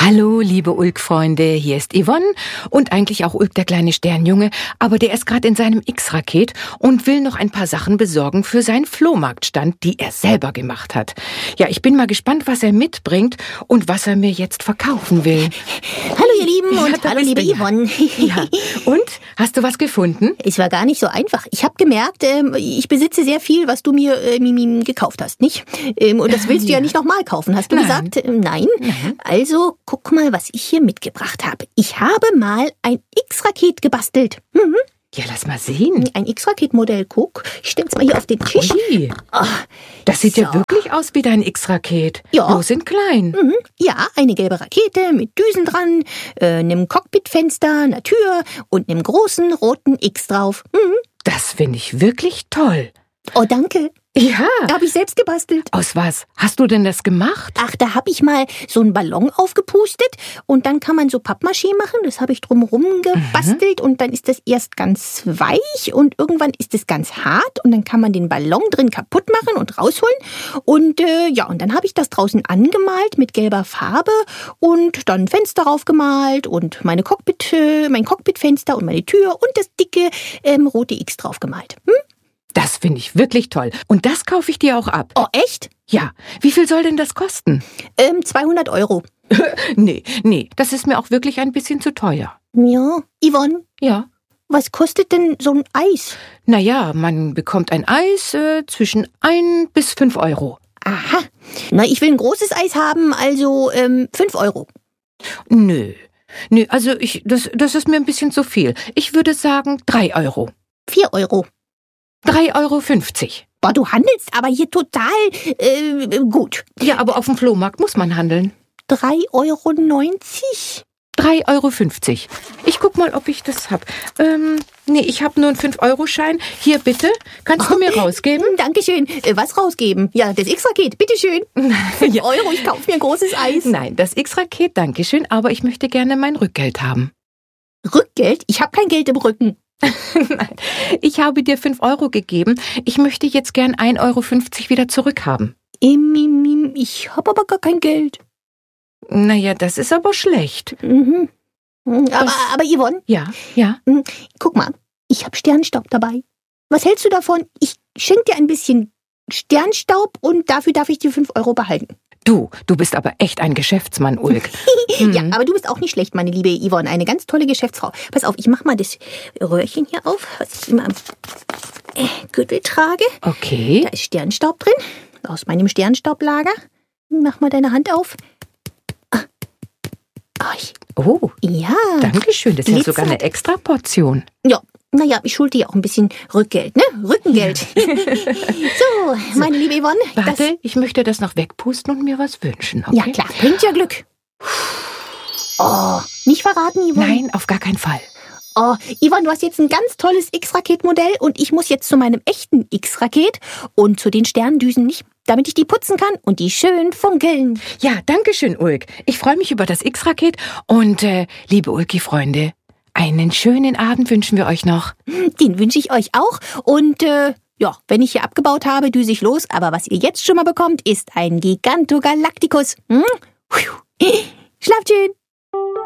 Hallo, liebe Ulk-Freunde, hier ist Yvonne und eigentlich auch Ulk, der kleine Sternjunge, aber der ist gerade in seinem X-Raket und will noch ein paar Sachen besorgen für seinen Flohmarktstand, die er selber gemacht hat. Ja, ich bin mal gespannt, was er mitbringt und was er mir jetzt verkaufen will. Hallo ihr Lieben und hallo liebe Yvonne. Ja. Und, hast du was gefunden? Es war gar nicht so einfach. Ich habe gemerkt, ich besitze sehr viel, was du mir gekauft hast, nicht? Und das willst du ja nicht nochmal kaufen, hast du gesagt? Nein. Also, guck mal, was ich hier mitgebracht habe. Ich habe mal ein X-Raket gebastelt. Ja, lass mal sehen. Ein X-Raket-Modell, guck. Ich stell's mal hier auf den Tisch. Ui, das sieht ja wirklich aus wie dein X-Raket. Ja. Bloß in klein. Ja, eine gelbe Rakete mit Düsen dran, einem Cockpitfenster, einer Tür und einem großen roten X drauf. Das finde ich wirklich toll. Oh, danke. Ja. Habe ich selbst gebastelt. Aus was? Hast du denn das gemacht? Ach, da habe ich mal so einen Ballon aufgepustet und dann kann man so Pappmaché machen. Das habe ich drumherum gebastelt und dann ist das erst ganz weich und irgendwann ist es ganz hart und dann kann man den Ballon drin kaputt machen und rausholen. Und und dann habe ich das draußen angemalt mit gelber Farbe und dann Fenster draufgemalt und mein Cockpitfenster und meine Tür und das dicke rote X draufgemalt. Das finde ich wirklich toll. Und das kaufe ich dir auch ab. Oh, echt? Ja. Wie viel soll denn das kosten? 200 Euro. Nee, das ist mir auch wirklich ein bisschen zu teuer. Ja, Yvonne, Ja. was kostet denn so ein Eis? Naja, man bekommt ein Eis zwischen 1 bis 5 Euro. Aha. Na, ich will ein großes Eis haben, also 5 Euro. Nö, also das ist mir ein bisschen zu viel. Ich würde sagen 3 Euro. 4 Euro. 3,50 Euro. Boah, du handelst aber hier total gut. Ja, aber auf dem Flohmarkt muss man handeln. 3,90 Euro. 3,50 Euro. Ich guck mal, ob ich das hab. Ich habe nur einen 5-Euro-Schein. Hier, bitte. Kannst du mir rausgeben? Dankeschön. Was rausgeben? Ja, das X-Raket. Bitteschön. 5 Euro, ich kaufe mir ein großes Eis. Nein, das X-Raket, dankeschön, aber ich möchte gerne mein Rückgeld haben. Rückgeld? Ich habe kein Geld im Rücken. Nein, ich habe dir 5 Euro gegeben. Ich möchte jetzt gern 1,50 Euro wieder zurückhaben. Ich habe aber gar kein Geld. Naja, das ist aber schlecht. Aber Yvonne? Ja. Guck mal, ich habe Sternstaub dabei. Was hältst du davon? Ich schenke dir ein bisschen Sternstaub und dafür darf ich die 5 Euro behalten. Du bist aber echt ein Geschäftsmann, Ulk. Ja, aber du bist auch nicht schlecht, meine liebe Yvonne. Eine ganz tolle Geschäftsfrau. Pass auf, ich mach mal das Röhrchen hier auf, was ich immer am Gürtel trage. Okay. Da ist Sternstaub drin, aus meinem Sternstaublager. Mach mal deine Hand auf. Oh, Ja. dankeschön. Das ist ja sogar eine Glitzert. extra Portion. Ja, naja, ich schulde dir auch ein bisschen Rückgeld, ne? Rückengeld. So, meine liebe Yvonne. Warte, ich möchte das noch wegpusten und mir was wünschen, okay? Ja, klar, bringt ja Glück. Oh, nicht verraten, Yvonne. Nein, auf gar keinen Fall. Oh, Yvonne, du hast jetzt ein ganz tolles X-Raket-Modell und ich muss jetzt zu meinem echten X-Raket und zu den Sterndüsen nicht, damit ich die putzen kann und die schön funkeln. Ja, dankeschön, Ulk. Ich freue mich über das X-Raket und, liebe Ulki-Freunde, einen schönen Abend wünschen wir euch noch. Den wünsche ich euch auch und, wenn ich hier abgebaut habe, düse ich los, aber was ihr jetzt schon mal bekommt, ist ein Gigantogalacticus. Schlaft schön.